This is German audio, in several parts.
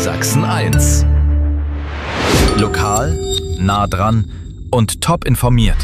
Sachsen 1. Lokal, nah dran und top informiert.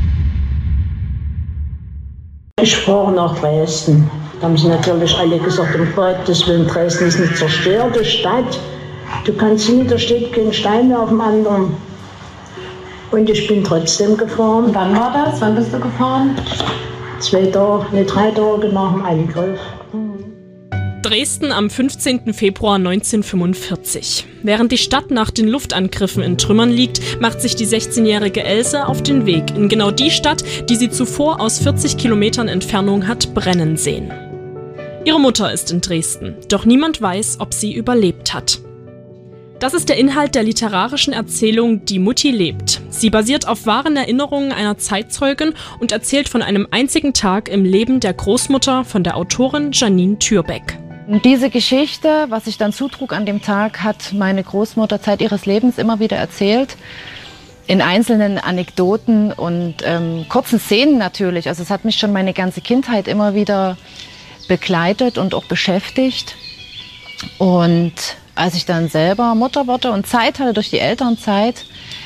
Ich fahre nach Dresden. Da haben sie natürlich alle gesagt, um Gottes Willen, Dresden ist eine zerstörte Stadt. Du kannst nicht, da steht kein Stein mehr auf dem anderen. Und ich bin trotzdem gefahren. Wann war das? Wann bist du gefahren? 3 Tage nach dem Angriff. Dresden am 15. Februar 1945. Während die Stadt nach den Luftangriffen in Trümmern liegt, macht sich die 16-jährige Else auf den Weg in genau die Stadt, die sie zuvor aus 40 Kilometern Entfernung hat brennen sehen. Ihre Mutter ist in Dresden, doch niemand weiß, ob sie überlebt hat. Das ist der Inhalt der literarischen Erzählung Die Mutti lebt. Sie basiert auf wahren Erinnerungen einer Zeitzeugin und erzählt von einem einzigen Tag im Leben der Großmutter von der Autorin Janine Türbeck. Diese Geschichte, was sich dann zutrug an dem Tag, hat meine Großmutter Zeit ihres Lebens immer wieder erzählt. In einzelnen Anekdoten und kurzen Szenen natürlich. Also es hat mich schon meine ganze Kindheit immer wieder begleitet und auch beschäftigt. Und als ich dann selber Mutter wurde und Zeit hatte durch die Elternzeit,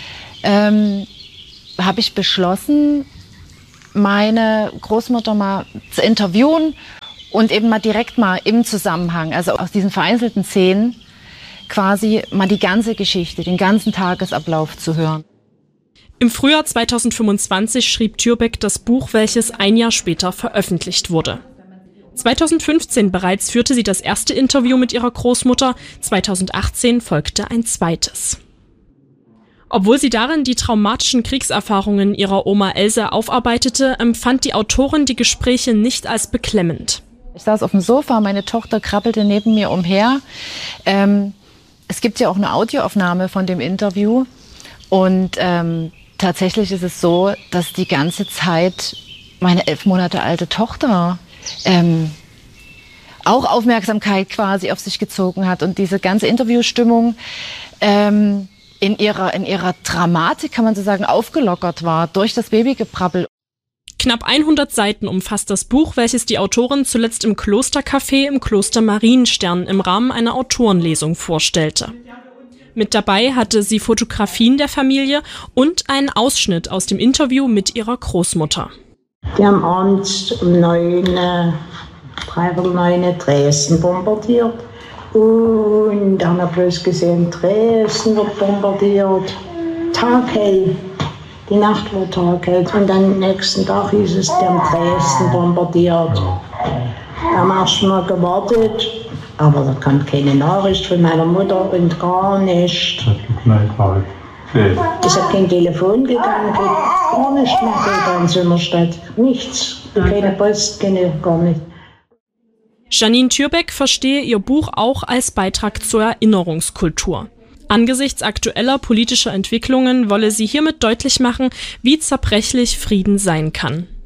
habe ich beschlossen, meine Großmutter mal zu interviewen und eben mal direkt mal im Zusammenhang, also aus diesen vereinzelten Szenen, quasi mal die ganze Geschichte, den ganzen Tagesablauf zu hören. Im Frühjahr 2025 schrieb Türbeck das Buch, welches ein Jahr später veröffentlicht wurde. 2015 bereits führte sie das erste Interview mit ihrer Großmutter, 2018 folgte ein zweites. Obwohl sie darin die traumatischen Kriegserfahrungen ihrer Oma Else aufarbeitete, empfand die Autorin die Gespräche nicht als beklemmend. Ich saß auf dem Sofa, meine Tochter krabbelte neben mir umher. Es gibt ja auch eine Audioaufnahme von dem Interview und tatsächlich ist es so, dass die ganze Zeit meine 11 Monate alte Tochter auch Aufmerksamkeit quasi auf sich gezogen hat und diese ganze Interviewstimmung in ihrer Dramatik, kann man so sagen, aufgelockert war durch das Babygeprabbel. Knapp 100 Seiten umfasst das Buch, welches die Autorin zuletzt im Klostercafé im Kloster Marienstern im Rahmen einer Autorenlesung vorstellte. Mit dabei hatte sie Fotografien der Familie und einen Ausschnitt aus dem Interview mit ihrer Großmutter. Die haben abends um 9, Dresden bombardiert. Und da haben wir bloß gesehen, Dresden wird bombardiert. Taghell. Die Nacht war taghell. Und dann am nächsten Tag hieß es, die haben Dresden bombardiert. Da haben wir erst mal gewartet. Aber da kam keine Nachricht von meiner Mutter und gar nichts. Es hat kein Telefon gegangen, gar nichts mehr bei uns in der Stadt. Nichts. Keine Post, gar nicht. Janine Türbeck verstehe ihr Buch auch als Beitrag zur Erinnerungskultur. Angesichts aktueller politischer Entwicklungen wolle sie hiermit deutlich machen, wie zerbrechlich Frieden sein kann.